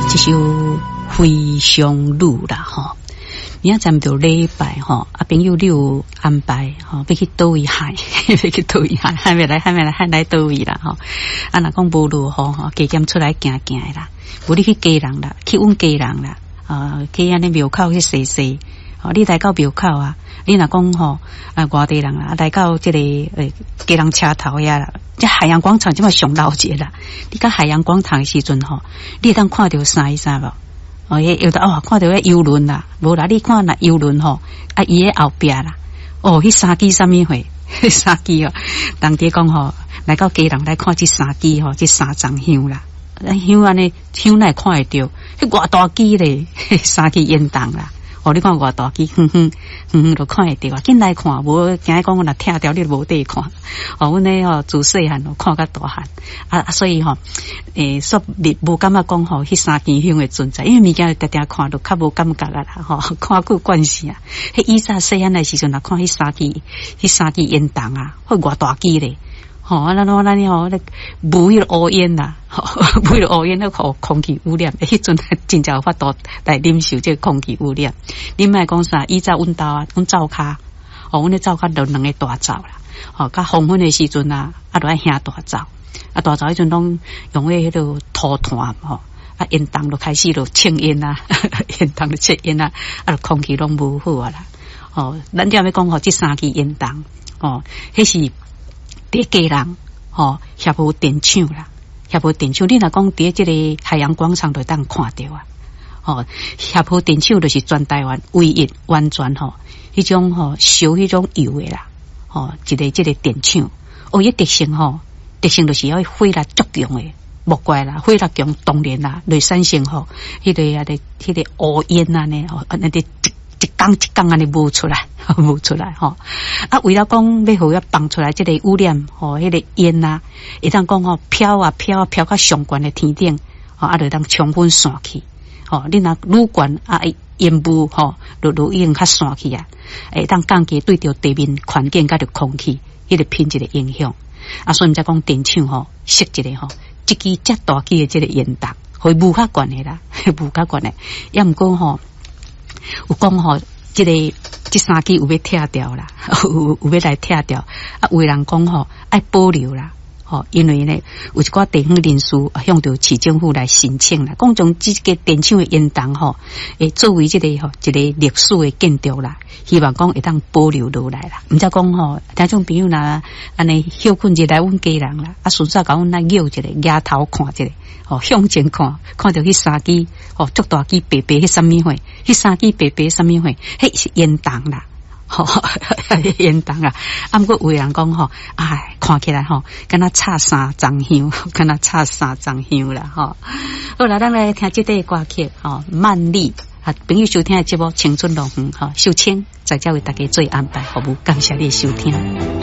这首非常路啦吼，明仔载就礼拜吼，朋友你有安排吼，要去倒位海，要去倒位海，还没来倒位啦吼。若讲无路吼，加减出来行行的啦，无你去家人啦，去阮家人啦，去安尼庙口去踅踅。你来到庙口啊，你若讲吼外地人啦，来到这个家人车头遐啦，这海洋广场这么上闹热啦。你到海洋广场的时阵吼，你当看到啥意思无？有的看到迄游轮啦，无啦，你看那游轮吼，伊喺后壁啦，迄三支什么货？迄三支哦，当地讲吼，来到家人来看这三支吼，这三张香啦，香安尼香哪会看会到？迄偌大支咧，三支烟筒啦。你看偌大机，就看会到啊！紧来看，无惊讲我若听掉，你无得看。阮呢自细汉看到大汉所以说无感觉讲迄三支香的存在，因为物件定定看都较无感觉啦看久惯势啊。迄以前细汉的时阵，若看迄三支烟筒啊，迄偌大支咧。咱无迄个乌烟啦，无迄个乌烟，空气污染。迄阵真正有法度来忍受这空气污染。你莫讲啥？以前阮家阮灶骹，阮的灶骹就两个大灶啦。甲黄昏的时阵啊，就爱掀大灶。大灶迄阵拢用迄个土炭烟筒就开始就呛烟啊，烟筒就切烟啊，空气拢无好啊啦。咱点要讲这三支烟筒迄是。伫家人协和电厂啦，协和电厂，你若讲伫这个海洋广场就当看到啊。协和电厂就是全台湾唯一完全迄种烧迄种油的啦。一个这个电厂，伊特性就是要火力足强的，木怪啦，火力强，当然啦，来产生迄个乌烟啊呢，那个。一缸安尼冒出来为了讲要互伊放出来这个污染迄个烟啊，会当讲飘到上悬的天顶就当充分散去你若愈悬烟雾就已经较散去啊，会当降低对着地面环境甲着空气迄个品质的影响所以毋才讲电厂设一个一支遮大支的这个烟筒，会雾较悬的啦，雾较悬的，也毋过有讲这三支有要拆掉啦，有要来拆掉有人讲爱保留啦，因为呢有一寡地方人士向着市政府来申请啦，讲将这个电厂的烟筒作为这个一个历史的建筑啦，希望讲会当保留落来啦。毋则讲听众朋友若安尼休困一来阮家人啦，顺便甲阮来摇一个额头看一个。向前看到迄三支足大支白白迄什么货，迄三支白白什么货，迄是烟筒啦，烟筒啊。毋过有人讲看起来敢若插三张香，敢若插三张香啦好啦，咱来听这个歌曲慢丽朋友收听的节目《青春路园》秀清在这为大家做安排服务，感谢你的收听。